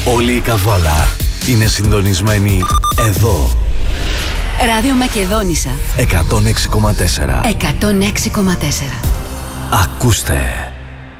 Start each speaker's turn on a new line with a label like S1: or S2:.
S1: Όλη η Καβάλα είναι συντονισμένη εδώ.
S2: Ράδιο Μακεδόνισσα
S1: 106,4.
S2: 106,4.
S1: Ακούστε.